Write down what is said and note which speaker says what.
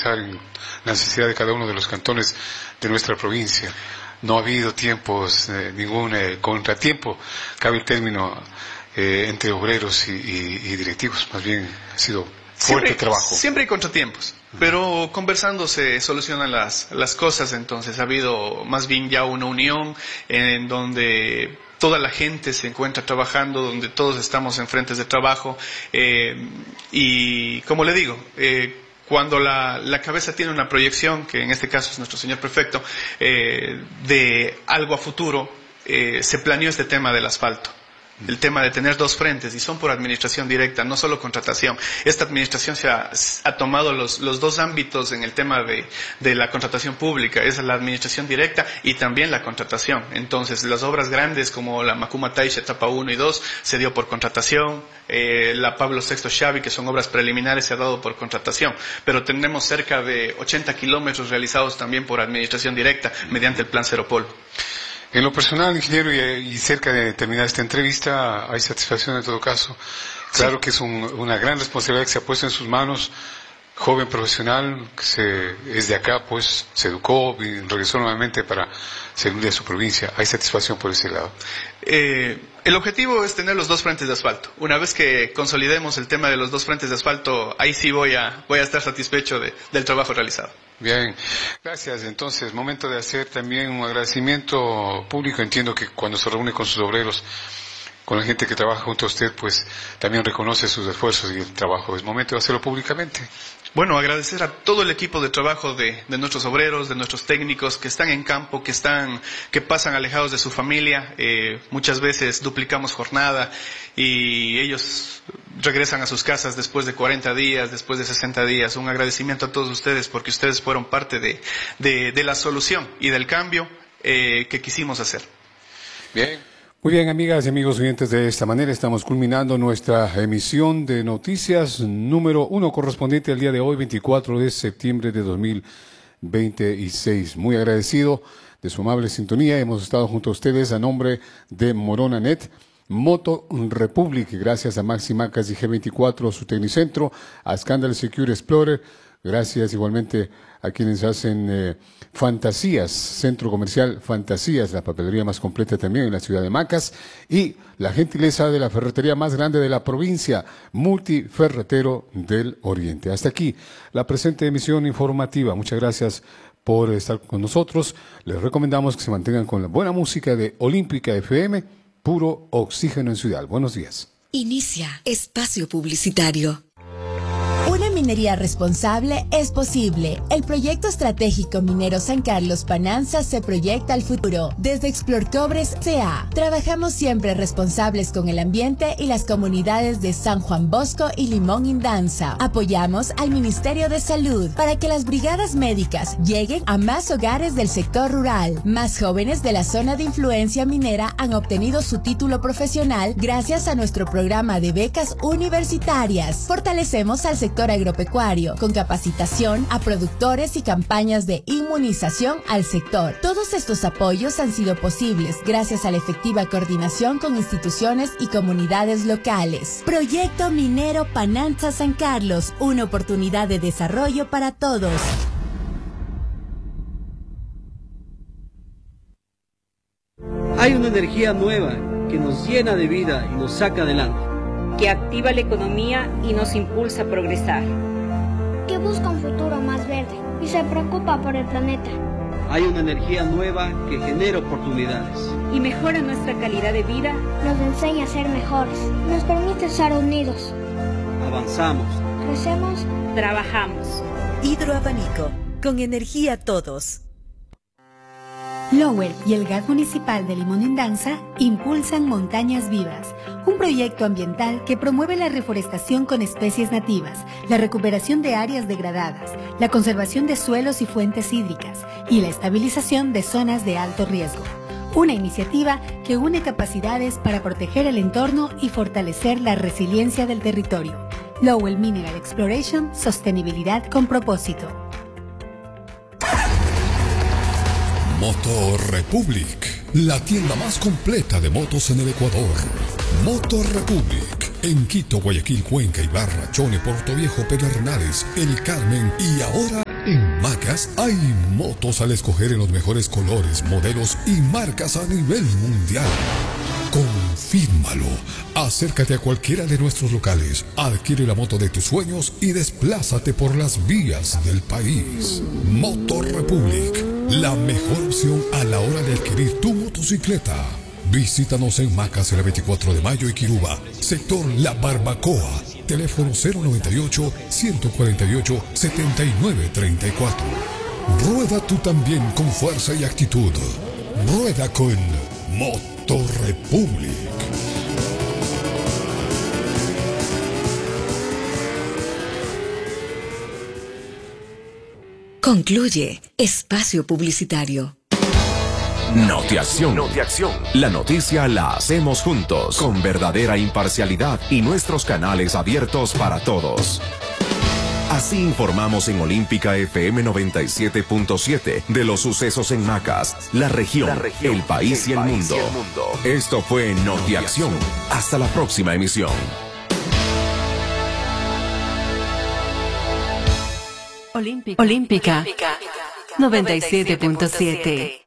Speaker 1: pensar en la necesidad de cada uno de los cantones de nuestra provincia. No ha habido tiempos, ningún contratiempo, cabe el término, entre obreros y directivos. Más bien ha sido fuerte trabajo.
Speaker 2: Siempre hay contratiempos, pero conversando se solucionan las cosas. Entonces ha habido más bien ya una unión en donde toda la gente se encuentra trabajando, donde todos estamos en frentes de trabajo, y como le digo, cuando la cabeza tiene una proyección, que en este caso es nuestro señor prefecto, de algo a futuro, se planeó este tema del asfalto. El tema de tener dos frentes, y son por administración directa, no solo contratación. Esta administración ha tomado los dos ámbitos en el tema de la contratación pública, es la administración directa y también la contratación. Entonces, las obras grandes como la Macuma Taixa, etapa 1 y 2, se dio por contratación. La Pablo VI Xavi, que son obras preliminares, se ha dado por contratación. Pero tenemos cerca de 80 kilómetros realizados también por administración directa, mediante el Plan Cero Polvo.
Speaker 1: En lo personal, ingeniero, y cerca de terminar esta entrevista, hay satisfacción en todo caso. Claro que es una gran responsabilidad que se ha puesto en sus manos. Joven profesional, que es de acá, pues se educó y regresó nuevamente para servir a su provincia. Hay satisfacción por ese lado.
Speaker 2: El objetivo es tener los dos frentes de asfalto. Una vez que consolidemos el tema de los dos frentes de asfalto, ahí sí voy a estar satisfecho del trabajo realizado.
Speaker 1: Bien, gracias. Entonces, momento de hacer también un agradecimiento público. Entiendo que cuando se reúne con sus obreros, con la gente que trabaja junto a usted, pues también reconoce sus esfuerzos y el trabajo. Es momento de hacerlo públicamente.
Speaker 2: Bueno, agradecer a todo el equipo de trabajo de nuestros obreros, de nuestros técnicos que están en campo, que pasan alejados de su familia. Muchas veces duplicamos jornada y ellos regresan a sus casas después de 40 días, después de 60 días. Un agradecimiento a todos ustedes porque ustedes fueron parte de la solución y del cambio que quisimos hacer.
Speaker 1: Bien. Muy bien, amigas y amigos oyentes, de esta manera estamos culminando nuestra emisión de noticias número 1, correspondiente al día de hoy, 24 de septiembre de 2026. Muy agradecido de su amable sintonía. Hemos estado junto a ustedes a nombre de Morona Net, Moto Republic, gracias a Maximacas y G24, su Tecnicentro, a Scandal Secure Explorer, gracias igualmente a quienes hacen Fantasías, Centro Comercial Fantasías, la papelería más completa también en la ciudad de Macas, y la gentileza de la ferretería más grande de la provincia, Multiferretero del Oriente. Hasta aquí la presente emisión informativa. Muchas gracias por estar con nosotros. Les recomendamos que se mantengan con la buena música de Olímpica FM, puro oxígeno en ciudad. Buenos días.
Speaker 3: Inicia espacio publicitario.
Speaker 4: Una minería responsable es posible. El proyecto estratégico minero San Carlos Pananza se proyecta al futuro. Desde Explorcobres CA, trabajamos siempre responsables con el ambiente y las comunidades de San Juan Bosco y Limón Indanza. Apoyamos al Ministerio de Salud para que las brigadas médicas lleguen a más hogares del sector rural. Más jóvenes de la zona de influencia minera han obtenido su título profesional gracias a nuestro programa de becas universitarias. Fortalecemos al sector agropecuario con capacitación a productores y campañas de inmunización al sector. Todos estos apoyos han sido posibles gracias a la efectiva coordinación con instituciones y comunidades locales. Proyecto Minero Pananza San Carlos, una oportunidad de desarrollo para todos.
Speaker 5: Hay una energía nueva que nos llena de vida y nos saca adelante,
Speaker 6: que activa la economía y nos impulsa a progresar,
Speaker 7: que busca un futuro más verde y se preocupa por el planeta.
Speaker 5: Hay una energía nueva que genera oportunidades
Speaker 6: y mejora nuestra calidad de vida,
Speaker 7: nos enseña a ser mejores, nos permite estar unidos.
Speaker 5: Avanzamos,
Speaker 7: crecemos,
Speaker 6: trabajamos.
Speaker 3: Hidroabanico, con energía a todos.
Speaker 8: Lowell y el Gas Municipal de Limón Indanza impulsan Montañas Vivas, un proyecto ambiental que promueve la reforestación con especies nativas, la recuperación de áreas degradadas, la conservación de suelos y fuentes hídricas y la estabilización de zonas de alto riesgo. Una iniciativa que une capacidades para proteger el entorno y fortalecer la resiliencia del territorio. Lowell Mineral Exploration, sostenibilidad con propósito.
Speaker 9: Moto Republic, la tienda más completa de motos en el Ecuador. Moto Republic, en Quito, Guayaquil, Cuenca, Ibarra, Chone, Puerto Viejo, Pedernales, El Carmen y ahora En Macas hay motos al escoger en los mejores colores, modelos y marcas a nivel mundial. Confírmalo. Acércate a cualquiera de nuestros locales, adquiere la moto de tus sueños y desplázate por las vías del país. Motor Republic, la mejor opción a la hora de adquirir tu motocicleta. Visítanos en Macas, el 24 de mayo y Quiruba, sector La Barbacoa. Teléfono 098-148-7934. Rueda tú también con fuerza y actitud. Rueda con Motor Republic.
Speaker 3: Concluye Espacio Publicitario.
Speaker 10: Notiacción. La noticia la hacemos juntos, con verdadera imparcialidad y nuestros canales abiertos para todos. Así informamos en Olímpica FM 97.7 de los sucesos en Macas, la región, el país y el mundo. Esto fue Notiacción. Hasta la próxima emisión.
Speaker 8: Olímpica 97.7.